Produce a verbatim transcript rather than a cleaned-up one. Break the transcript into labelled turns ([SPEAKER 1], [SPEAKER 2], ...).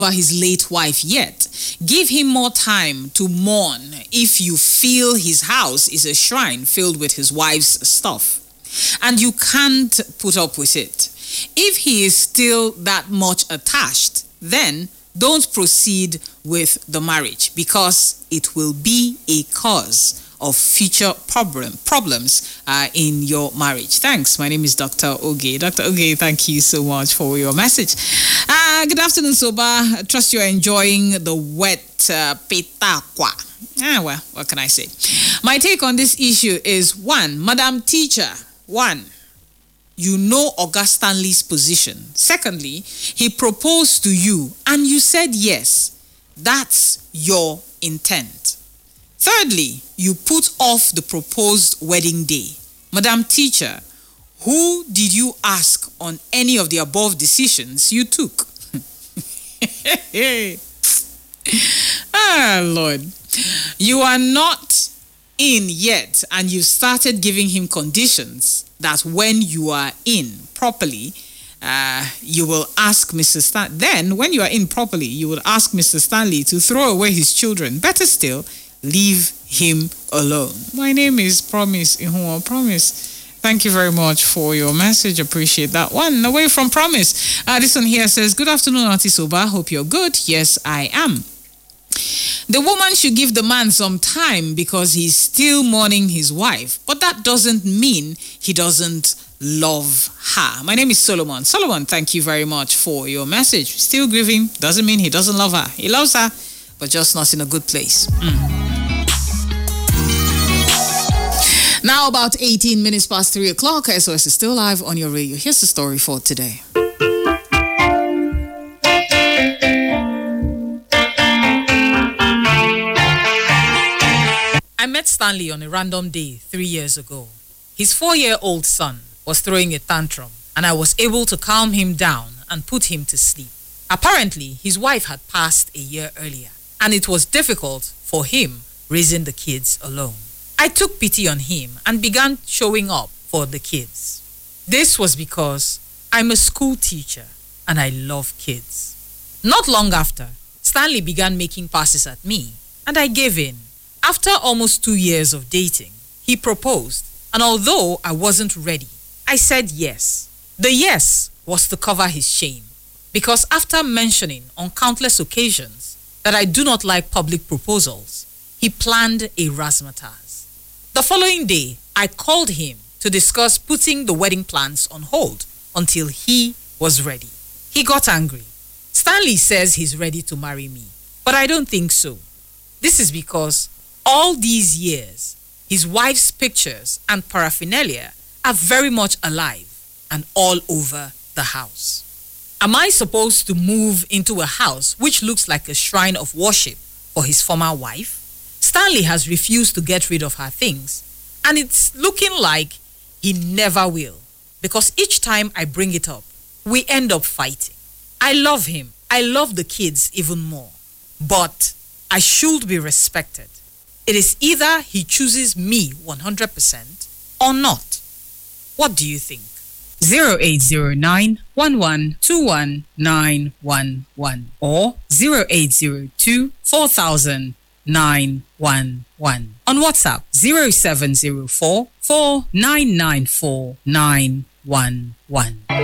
[SPEAKER 1] his late wife yet. Give him more time to mourn if you feel his house is a shrine filled with his wife's stuff and you can't put up with it. If he is still that much attached, then don't proceed with the marriage because it will be a cause of future problem problems uh, in your marriage. Thanks. My name is Doctor Oge. Doctor Oge, thank you so much for your message. Uh, good afternoon, Soba. I trust you're enjoying the wet uh, petakwa. Ah, well, what can I say? My take on this issue is one, Madam Teacher, one, you know Oga Stanley's position. Secondly, he proposed to you and you said yes. That's your intent. Thirdly, you put off the proposed wedding day. Madam Teacher, who did you ask on any of the above decisions you took? Ah, Lord. You are not in yet, and you started giving him conditions that when you are in properly, uh, you will ask Mister Stanley. Then, when you are in properly, you will ask Mister Stanley to throw away his children. Better still, leave him alone. My name is Promise Ihua. Promise. Thank you very much for your message. Appreciate that one. Away from Promise. Uh, this one here says, good afternoon, Auntie Soba. Hope you're good. Yes, I am. The woman should give the man some time because he's still mourning his wife. But that doesn't mean he doesn't love her. My name is Solomon. Solomon, thank you very much for your message. Still grieving doesn't mean he doesn't love her. He loves her, but just not in a good place. Mm. Now about eighteen minutes past three o'clock, S O S is still live on your radio. Here's the story for today. I met Stanley on a random day three years ago. His four-year-old son was throwing a tantrum, and I was able to calm him down and put him to sleep. Apparently, his wife had passed a year earlier, and it was difficult for him raising the kids alone. I took pity on him and began showing up for the kids. This was because I'm a school teacher and I love kids. Not long after, Stanley began making passes at me, and I gave in. After almost two years of dating, he proposed, and although I wasn't ready, I said yes. The yes was to cover his shame, because after mentioning on countless occasions that I do not like public proposals, he planned a razzmatazz. The following day, I called him to discuss putting the wedding plans on hold until he was ready. He got angry. Stanley says he's ready to marry me, but I don't think so. This is because all these years, his wife's pictures and paraphernalia are very much alive and all over the house. Am I supposed to move into a house which looks like a shrine of worship for his former wife? Stanley has refused to get rid of her things, and it's looking like he never will, because each time I bring it up, we end up fighting. I love him. I love the kids even more, but I should be respected. It is either he chooses me one hundred percent or not. What do you think? zero eight zero nine, one one two one nine one one or zero eight zero two, four thousand nine one one. On WhatsApp, zero seven zero four, four nine nine four nine one one.